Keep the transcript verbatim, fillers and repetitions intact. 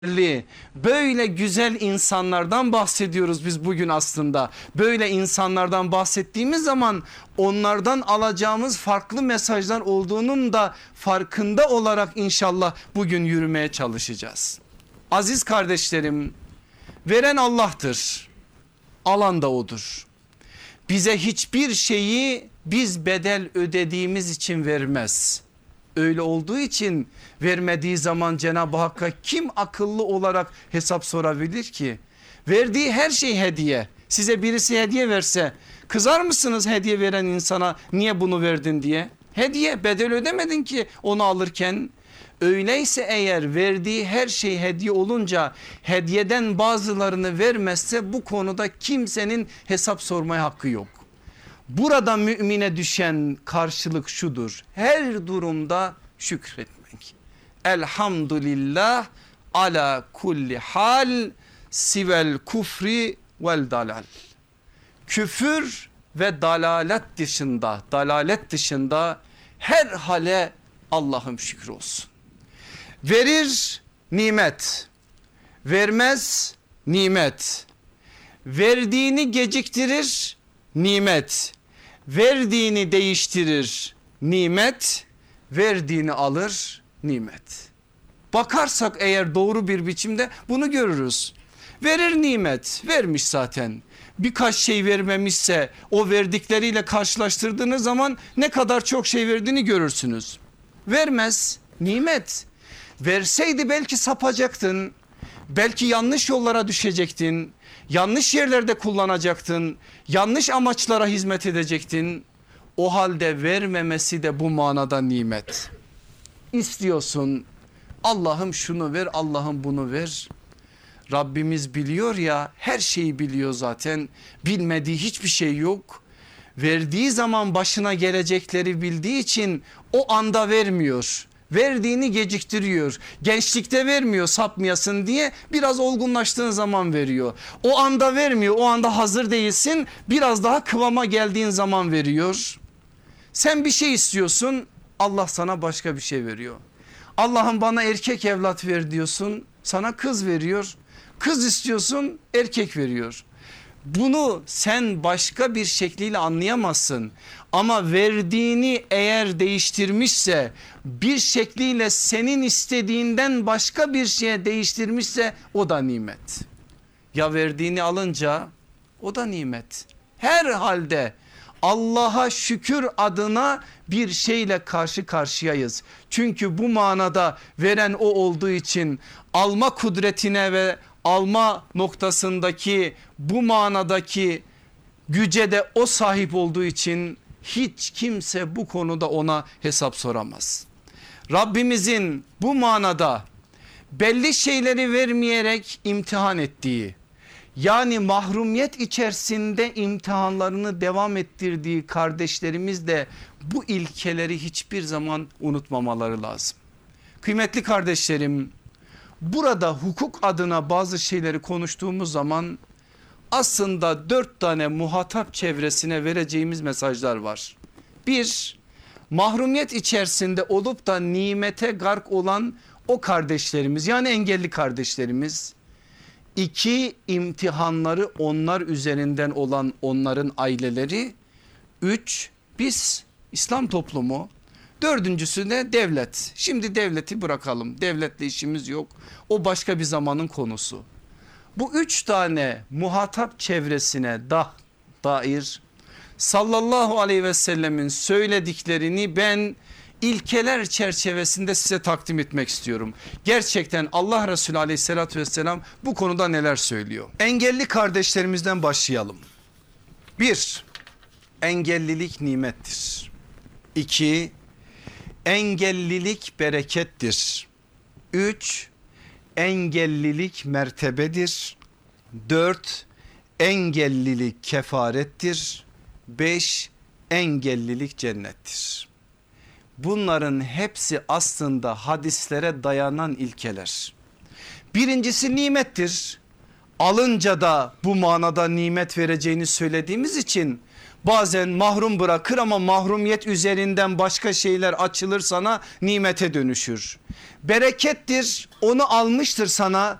Böyle güzel insanlardan bahsediyoruz biz bugün aslında. Böyle insanlardan bahsettiğimiz zaman onlardan alacağımız farklı mesajlar olduğunun da farkında olarak inşallah bugün yürümeye çalışacağız. Aziz kardeşlerim, veren Allah'tır, alan da odur. Bize hiçbir şeyi biz bedel ödediğimiz için vermez. Öyle olduğu için vermediği zaman Cenab-ı Hakk'a kim akıllı olarak hesap sorabilir ki? Verdiği her şey hediye. Size birisi hediye verse kızar mısınız hediye veren insana, niye bunu verdin diye? Hediye, bedel ödemedin ki onu alırken. Öyleyse eğer verdiği her şey hediye olunca hediyeden bazılarını vermezse bu konuda kimsenin hesap sormaya hakkı yok. Burada mümine düşen karşılık şudur: her durumda şükretmek. Elhamdülillah ala kulli hal sivel kufri vel dalal. Küfür ve dalalet dışında, dalalet dışında her hale Allah'ım şükür olsun. Verir nimet, vermez nimet, verdiğini geciktirir nimet, verdiğini değiştirir nimet, verdiğini alır nimet. Bakarsak eğer doğru bir biçimde bunu görürüz. Verir nimet, vermiş zaten. Birkaç şey vermemişse o verdikleriyle karşılaştırdığınız zaman ne kadar çok şey verdiğini görürsünüz. Vermez nimet. Verseydi belki sapacaktın, belki yanlış yollara düşecektin, yanlış yerlerde kullanacaktın, yanlış amaçlara hizmet edecektin. O halde vermemesi de bu manada nimet. İstiyorsun, Allah'ım şunu ver, Allah'ım bunu ver. Rabbimiz biliyor ya, her şeyi biliyor zaten, bilmediği hiçbir şey yok. Verdiği zaman başına gelecekleri bildiği için o anda vermiyor. Verdiğini geciktiriyor. Gençlikte vermiyor sapmayasın diye, biraz olgunlaştığın zaman veriyor. O anda vermiyor, o anda hazır değilsin, biraz daha kıvama geldiğin zaman veriyor. Sen bir şey istiyorsun, Allah sana başka bir şey veriyor. Allah'ım bana erkek evlat ver diyorsun, sana kız veriyor. Kız istiyorsun, erkek veriyor. Bunu sen başka bir şekliyle anlayamazsın ama verdiğini eğer değiştirmişse, bir şekliyle senin istediğinden başka bir şeye değiştirmişse o da nimet. Ya verdiğini alınca o da nimet. Her halde Allah'a şükür adına bir şeyle karşı karşıyayız. Çünkü bu manada veren o olduğu için alma kudretine ve alma noktasındaki bu manadaki güce de o sahip olduğu için hiç kimse bu konuda ona hesap soramaz. Rabbimizin bu manada belli şeyleri vermeyerek imtihan ettiği, yani mahrumiyet içerisinde imtihanlarını devam ettirdiği kardeşlerimiz de bu ilkeleri hiçbir zaman unutmamaları lazım. Kıymetli kardeşlerim, burada hukuk adına bazı şeyleri konuştuğumuz zaman aslında dört tane muhatap çevresine vereceğimiz mesajlar var. Bir, mahrumiyet içerisinde olup da nimete gark olan o kardeşlerimiz, yani engelli kardeşlerimiz. İki, imtihanları onlar üzerinden olan onların aileleri. Üç, biz İslam toplumu. Dördüncüsü de devlet. Şimdi devleti bırakalım, devletle işimiz yok, o başka bir zamanın konusu. Bu üç tane muhatap çevresine da, dair sallallahu aleyhi ve sellemin söylediklerini ben ilkeler çerçevesinde size takdim etmek istiyorum. Gerçekten Allah Resulü aleyhissalatü vesselam bu konuda neler söylüyor? Engelli kardeşlerimizden başlayalım. Bir, engellilik nimettir. İki, engellilik berekettir. Üç, engellilik mertebedir. Dört, engellilik kefarettir. Beş, engellilik cennettir. Bunların hepsi aslında hadislere dayanan ilkeler. Birincisi nimettir. Alınca da bu manada nimet vereceğini söylediğimiz için bazen mahrum bırakır ama mahrumiyet üzerinden başka şeyler açılır, sana nimete dönüşür. Berekettir, onu almıştır sana,